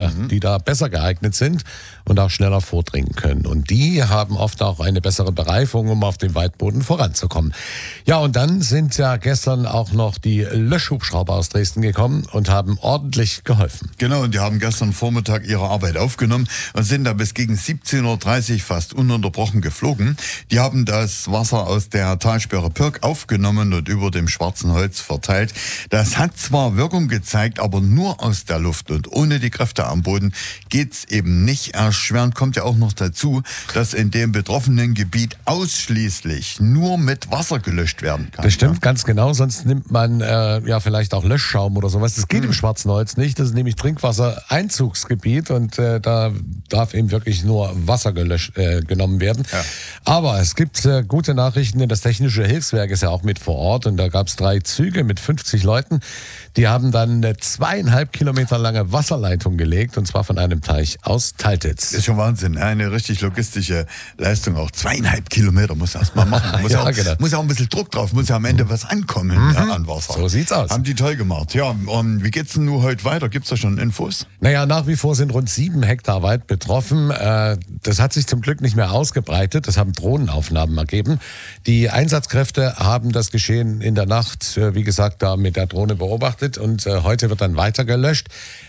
die da besser geeignet sind und auch schneller vordringen können. Und die haben oft auch eine bessere Bereifung, um auf dem Waldboden voranzukommen. Ja, und dann sind ja gestern auch noch die Löschhubschrauber aus Dresden gekommen und haben ordentlich geholfen. Genau, und die haben gestern Vormittag ihre Arbeit aufgenommen und sind da bis gegen 17.30 Uhr fast ununterbrochen geflogen. Die haben das Wasser aus der Talsperre Pirk aufgenommen und über dem Schwarzen Holz verteilt. Das hat zwar Wirkung gezeigt, aber nur aus der Luft und ohne die Kräfte am Boden geht's eben nicht. Erschwerend kommt ja auch noch dazu, dass in dem betroffenen Gebiet ausschließlich nur mit Wasser gelöscht werden kann. Das stimmt, ganz genau. Sonst nimmt man vielleicht auch Löschschaum oder sowas. Das geht im Schwarzen Holz nicht. Das ist nämlich Trinkwassereinzugsgebiet und da darf eben wirklich nur Wasser genommen werden. Ja. Aber es gibt gute Nachrichten, denn das Technische Hilfswerk ist ja auch mit vor Ort und da gab es 3 Züge mit 50 Leuten. Die haben dann eine 2,5 Kilometer lange Wasserleitung gelegt und zwar von einem Teich aus Taltitz. Das ist schon Wahnsinn, eine richtig logistische Leistung auch. 2,5 Kilometer muss erst mal machen. Muss ja auch ein bisschen Druck drauf, muss ja am Ende was ankommen an Wasser. So sieht's aus. Haben die toll gemacht. Ja, und wie geht's denn nun heute weiter? Gibt's da schon Infos? Naja, nach wie vor sind rund 7 Hektar Wald betroffen. Das hat sich zum Glück nicht mehr ausgebreitet. Das haben Drohnenaufnahmen ergeben. Die Einsatzkräfte haben das Geschehen in der Nacht, wie gesagt, da mit der Drohne beobachtet und heute wird dann weiter gelöscht.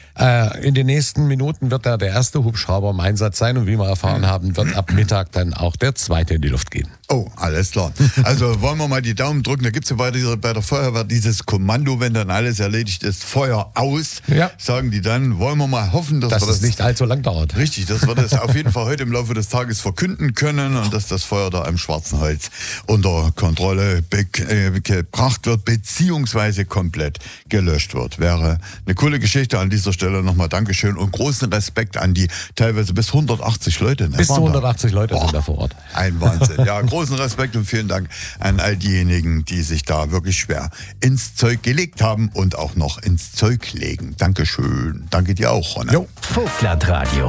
In den nächsten Minuten wird da der erste Hubschrauber im Einsatz sein und wie wir erfahren haben, wird ab Mittag dann auch der zweite in die Luft gehen. Oh, alles klar. Also wollen wir mal die Daumen drücken. Da gibt es ja bei der Feuerwehr dieses Kommando, wenn dann alles erledigt ist, Feuer aus, sagen die dann. Wollen wir mal hoffen, dass es nicht allzu lang dauert. Richtig, dass wir das auf jeden Fall heute im Laufe des Tages verkünden können und dass das Feuer da im Schwarzen Holz unter Kontrolle gebracht wird, beziehungsweise komplett gelöscht wird. Wäre eine coole Geschichte. An dieser Stelle nochmal Dankeschön und großen Respekt an die teilweise bis 180 Leute. Bis zu 180 Leute sind da vor Ort. Ein Wahnsinn. Ja, großen Respekt und vielen Dank an all diejenigen, die sich da wirklich schwer ins Zeug gelegt haben und auch noch ins Zeug legen. Dankeschön. Danke dir auch, Ronne. Vogtland Radio.